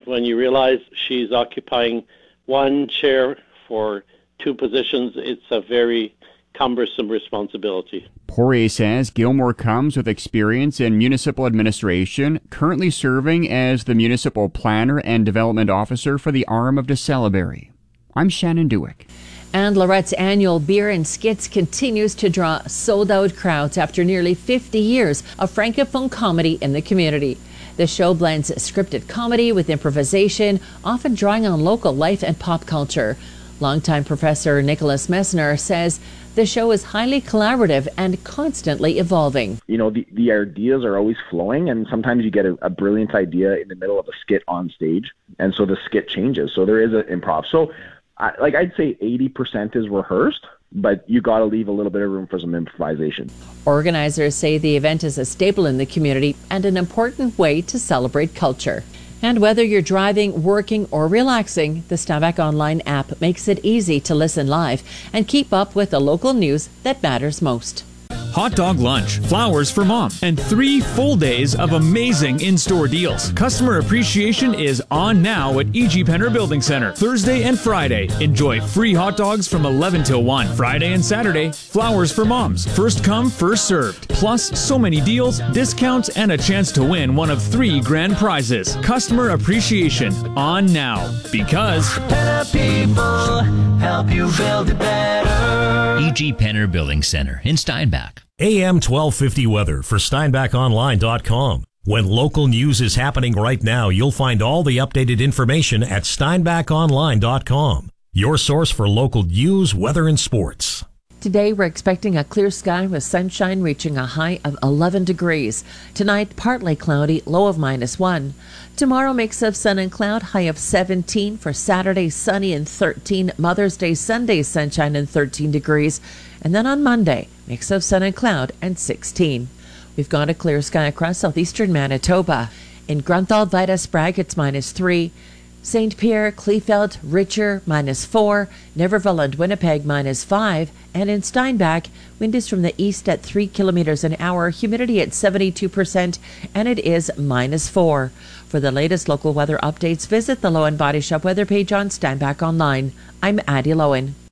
when you realize she's occupying one chair for two positions, it's a very cumbersome responsibility. Poirier says Gilmore comes with experience in municipal administration, currently serving as the municipal planner and development officer for the arm of DeSalleberry. I'm Shannon Dewick. And Lorette's annual Beer and Skits continues to draw sold-out crowds after nearly 50 years of francophone comedy in the community. The show blends scripted comedy with improvisation, often drawing on local life and pop culture. Longtime professor Nicholas Messner says the show is highly collaborative and constantly evolving. You know, the ideas are always flowing, and sometimes you get a brilliant idea in the middle of a skit on stage, and so the skit changes. So there is an improv. So I'd say 80% is rehearsed, but you got to leave a little bit of room for some improvisation. Organizers say the event is a staple in the community and an important way to celebrate culture. And whether you're driving, working, or relaxing, the Steinbach Online app makes it easy to listen live and keep up with the local news that matters most. Hot dog lunch, flowers for mom, and 3 full days of amazing in-store deals. Customer appreciation is on now at E.G. Penner Building Center. Thursday and Friday, enjoy free hot dogs from 11 till 1. Friday and Saturday, flowers for moms. First come, first served. Plus, so many deals, discounts, and a chance to win one of 3 grand prizes. Customer appreciation on now. Because better people help you build it better. E.G. Penner Building Center in Steinbach. AM 1250 weather for SteinbachOnline.com. When local news is happening right now, you'll find all the updated information at SteinbachOnline.com. Your source for local news, weather, and sports. Today, we're expecting a clear sky with sunshine reaching a high of 11 degrees. Tonight, partly cloudy, low of -1. Tomorrow, mix of sun and cloud, high of 17. For Saturday, sunny and 13. Mother's Day, Sunday, sunshine and 13 degrees. And then on Monday, mix of sun and cloud and 16. We've got a clear sky across southeastern Manitoba. In Grunthal, Vida, Sprague, it's -3. St. Pierre, Kleefeld, Richer, -4. Niverville and Winnipeg, -5. And in Steinbach, wind is from the east at 3 kilometers an hour, humidity at 72%, and it is -4. For the latest local weather updates, visit the Lowen Body Shop weather page on Steinbach Online. I'm Addie Lowen.